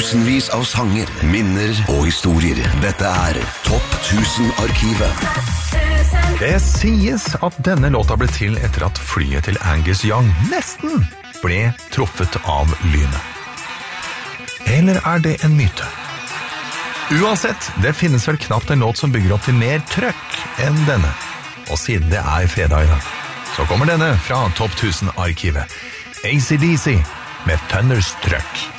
tusenvis av sanger, minner og historier. Dette Topp 1000-arkivet. Det sies at denne låta ble til etter at flyet til Angus Young nesten ble truffet av lynet. Eller det en myte? Uansett, det finnes vel knapt en låt som bygger opp til mer trøkk enn denne. Og siden det fredag i dag, så kommer denne fra Topp 1000-arkivet. AC/DC med Thunderstruck.